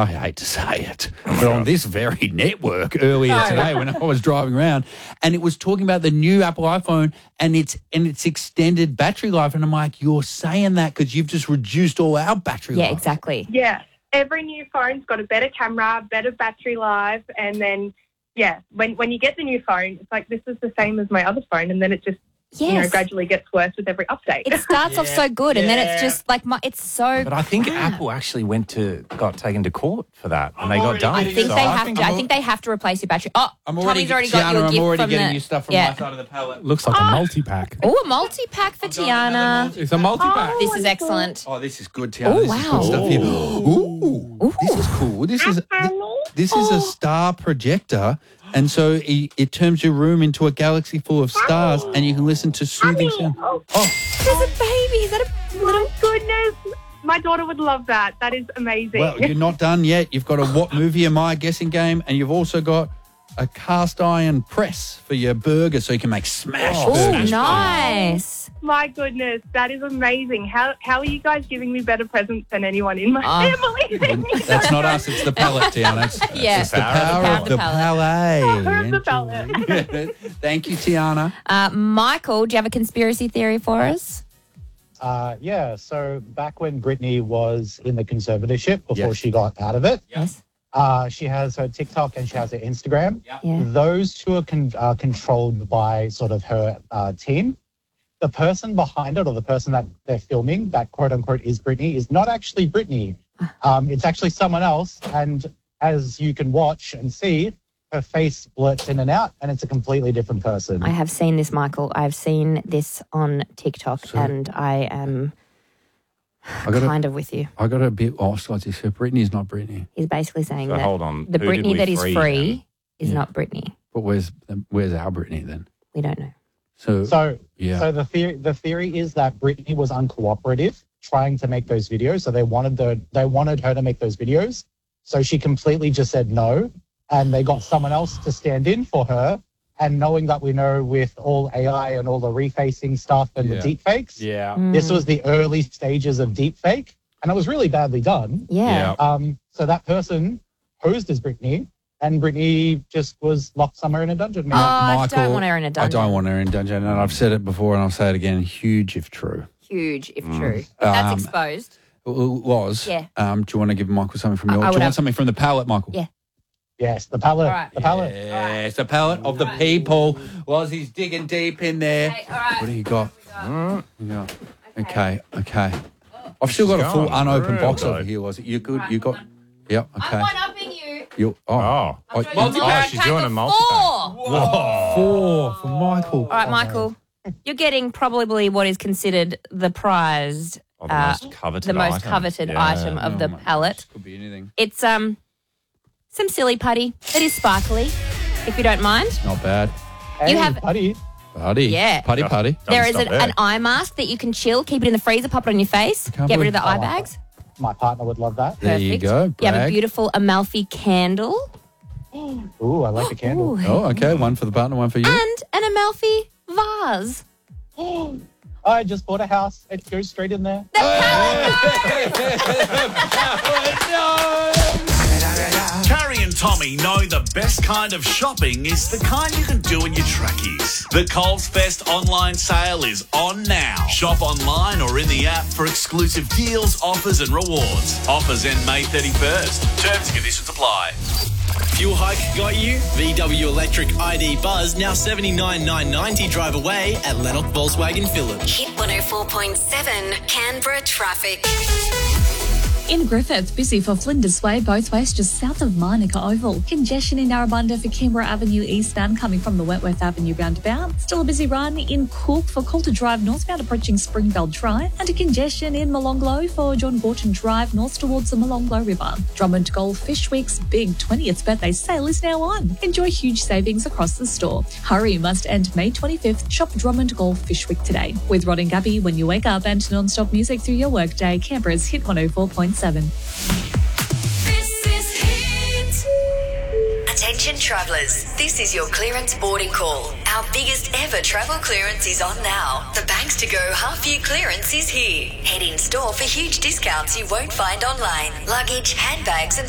I hate to say it, but on this very network earlier today when I was driving around, and it was talking about the new Apple iPhone and its extended battery life. And I'm like, you're saying that because you've just reduced all our battery life. Yeah, exactly. Yeah. Every new phone's got a better camera, better battery life, and then, when you get the new phone, it's like, this is the same as my other phone, and then it just gradually gets worse with every update. It starts off so good, and then it's just like it's so. But I think crap. Apple actually got taken to court for that, and they got done. I think they have to. I think they have to replace your battery. Oh, Tommy's already got your gift I'm already from getting you stuff from my side of the palette. Looks like a multi-pack. Oh, a multi-pack for Tiana. It's a multi-pack. This is excellent. Oh, this is good, Tiana. Oh, This wow. is good stuff here. Ooh, this is cool. This is a star projector. And so it turns your room into a galaxy full of stars, and you can listen to soothing sound. There's a baby. Is that a little? Goodness. My daughter would love that. That is amazing. Well, you're not done yet. You've got a What Movie Am I guessing game, and you've also got a cast iron press for your burger so you can make smash Oh, burgers. nice. My goodness, that is amazing. How are you guys giving me better presents than anyone in my family? That's not us. It's the palette, Tiana. It's the power of the palette. Power of the palette. Thank you, Tiana. Michael, do you have a conspiracy theory for us? So back when Britney was in the conservatorship, before Yes. she got out of it, Yes. she has her TikTok and she has her Instagram. Yeah. Those two are controlled by sort of her team. The person behind it, or the person that they're filming, that quote unquote is Britney, is not actually Britney. It's actually someone else. And as you can watch and see, her face blurts in and out, and it's a completely different person. I have seen this, Michael. I've seen this on TikTok, and I am kind of with you. I got a bit ostracized. So Britney's not Britney. He's basically saying So that hold on. the Who did Britney we that is free free then? is not Britney. But where's our Britney then? We don't know. So So the theory is that Britney was uncooperative trying to make those videos. So they wanted her to make those videos. So she completely just said no, and they got someone else to stand in for her. And knowing that we know with all AI and all the refacing stuff and the deep fakes, this was the early stages of deep fake, and it was really badly done. Yeah. So that person posed as Britney, and Britney just was locked somewhere in a dungeon. I don't want her in a dungeon. I don't want her in a dungeon, and I've said it before, and I'll say it again. Huge if true. Huge, if true. If that's exposed. It was. Yeah. Do you want to give Michael something from your? I Do would you want have- something from the palette, Michael? Yeah. Yes, the palette. All right. The palette. Yes, the palette of the people. Whilst he's digging deep in there. Okay, all right. What do you got? Yeah. Okay. I've still got a full unopened box over here. Was it? You good? You got? Yep. Okay. I'm one-upping you. You. She's doing a multi-pack. Four. 4 for Michael. All right, Michael. You're getting probably what is considered the prized, Oh, the most coveted the most item. coveted Yeah. item of the my palette. gosh, could be anything. It's some silly putty that is sparkly, if you don't mind. Not bad. Hey, You have- buddy. Putty. Yeah. Putty. There is stop there. an eye mask that you can chill, keep it in the freezer, pop it on your face, can't get rid of believe- the eye bags. My partner would love that. There you Perfect. go. You have a Brag. beautiful Amalfi candle Ooh, I like the candle. Ooh. Oh, okay. One for the partner, one for you. and an Amalfi vase. I just bought a house. It goes straight in there. Carrie and Tommy know the best kind of shopping is the kind you can do in your trackies. The Coles Fest online sale is on now. Shop online or in the app for exclusive deals, offers and rewards. Offers end May 31st. Terms and conditions apply. Fuel hike got you? VW Electric ID Buzz now $79,990 drive away at Lennox Volkswagen Village. Hit 104.7 Canberra traffic. In Griffith, busy for Flinders Way, both ways just south of Manuka Oval. Congestion in Narrabundah for Canberra Avenue eastbound coming from the Wentworth Avenue roundabout. Still a busy run in Cook for Coulter Drive northbound approaching Springbell Drive. And a congestion in Molonglo for John Gorton Drive north towards the Molonglo River. Drummond Goldfish Week's big 20th birthday sale is now on. Enjoy huge savings across the store. Hurry must end May 25th. Shop Drummond Goldfish Week today. With Rod and Gabby when you wake up and non-stop music through your workday. Canberra's Hit 104.7. This is Hit. Attention travellers, this is your clearance boarding call. Our biggest ever travel clearance is on now. The Banks to Go half-year clearance is here. Head in store for huge discounts you won't find online. Luggage, handbags and